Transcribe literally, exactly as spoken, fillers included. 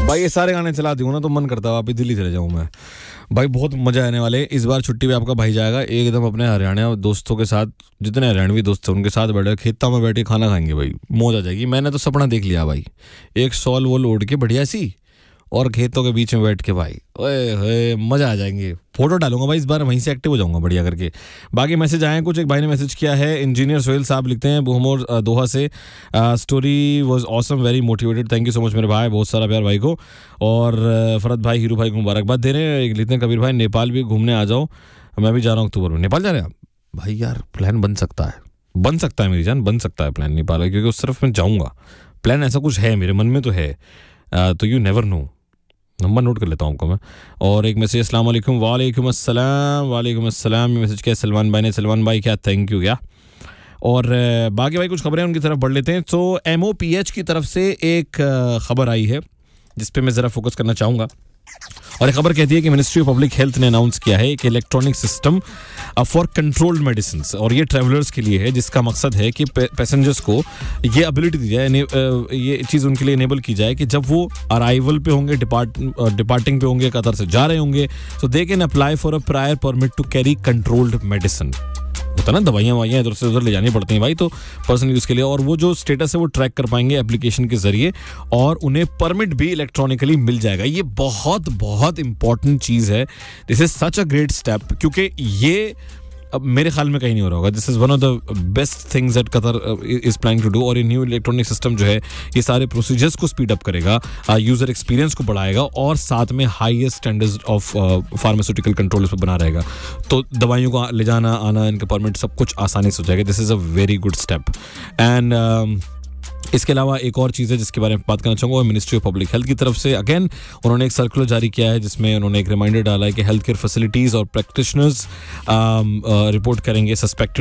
भाई ये सारे गाने चला दूँ ना तो मन करता है वापस दिल्ली चले जाऊँ मैं भाई। बहुत मजा आने वाले। इस बार छुट्टी पे आपका भाई जाएगा एकदम अपने हरियाणा दोस्तों के साथ, जितने हरियाणवी दोस्त हैं उनके साथ बैठे खेता में बैठे खाना खाएंगे भाई, मौज आ जाएगी। मैंने तो सपना देख लिया भाई, एक सॉल वोल ओढ़ के बढ़िया सी और खेतों के बीच में बैठ के भाई, ओए होए मजा आ जाएंगे। फोटो डालूंगा भाई इस बार, वहीं से एक्टिव हो जाऊंगा बढ़िया करके। बाकी मैसेज आए हैं कुछ। एक भाई ने मैसेज किया है, इंजीनियर सोहेल साहब लिखते हैं बुहमोर दोहा से, story was awesome very motivated, thank you so much मेरे भाई, बहुत सारा प्यार भाई को। और फरहत भाई हीरू भाई को मुबारकबाद दे रहे हैं। एक लिखते हैं कबीर भाई नेपाल भी घूमने आ जाओ, मैं भी जा रहा हूँ अक्टूबर में। नेपाल जा रहे हैं आप भाई? यार प्लान बन सकता है, बन सकता है मेरी जान, बन सकता है प्लान नेपाल का, क्योंकि उस तरफ मैं जाऊँगा। प्लान ऐसा कुछ है मेरे मन में तो है, तो you never know. Number note कर लेता हूँ आपको मैं। और एक मैसेज, अस्सलाम वालेकुम। वालेकुम अस्सलाम। वालेकुम अस्सलाम। ये मैसेज क्या है सलमान भाई ने। सलमान भाई क्या थैंक यू क्या। और बाकी भाई कुछ खबरें उनकी तरफ बढ़ लेते हैं। तो एम ओ पी एच की तरफ से एक खबर आई है जिस पे मैं ज़रा फोकस करना चाहूँगा। और एक खबर कहती है कि मिनिस्ट्री ऑफ पब्लिक हेल्थ ने अनाउंस किया है कि electronic system for controlled medicine, और ये ट्रैवलर्स के लिए है, जिसका मकसद है कि पैसेंजर्स को ये एबिलिटी दी जाए, ये चीज़ उनके लिए इनेबल की जाए कि जब वो अराइवल पे होंगे, डिपार्ट डिपार्टिंग पे होंगे, कतर से जा रहे होंगे, तो they can apply for a prior permit to carry controlled medicine. होता ना दवाइयाँ वाइयाँ इधर से उधर ले जानी पड़ती हैं भाई, तो पर्सनल यूज़ के लिए। और वो जो स्टेटस है वो ट्रैक कर पाएंगे एप्लीकेशन के जरिए, और उन्हें परमिट भी इलेक्ट्रॉनिकली मिल जाएगा। ये बहुत बहुत इंपॉर्टेंट चीज़ है। This is such a great step, क्योंकि ये अब मेरे ख्याल में कहीं नहीं हो रहा होगा। This is one of the best things that Qatar is planning to do. और ये न्यू इलेक्ट्रॉनिक सिस्टम जो है ये सारे प्रोसीजर्स को स्पीड अप करेगा, यूज़र एक्सपीरियंस को बढ़ाएगा, और साथ में highest standards of pharmaceutical control इस पर बना रहेगा। तो दवाइयों को ले जाना आना, इनके परमिट सब कुछ आसानी से हो जाएगा। This is a very good step. And इसके अलावा एक और चीज़ है जिसके बारे में बात करना चाहूँगा, मिनिस्ट्री ऑफ पब्लिक हेल्थ की तरफ से अगेन उन्होंने एक सर्कुलर जारी किया है जिसमें उन्होंने एक रिमाइंडर डाला है कि हेल्थ केयर फैसिलिटीज़ और प्रैक्टिशनर्स रिपोर्ट करेंगे सस्पेक्टेड